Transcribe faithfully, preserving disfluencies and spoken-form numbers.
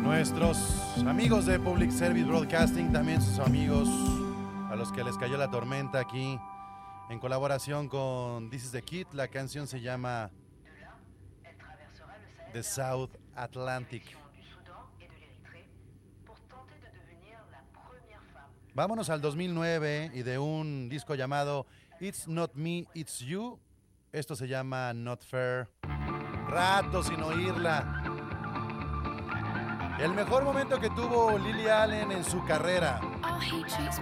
Nuestros amigos de Public Service Broadcasting, también sus amigos a los que les cayó la tormenta aquí, en colaboración con This is the Kid. La canción se llama The South Atlantic. Vámonos al dos mil nueve y de un disco llamado It's Not Me, It's You. Esto se llama Not Fair. Rato sin oírla. El mejor momento que tuvo Lily Allen en su carrera.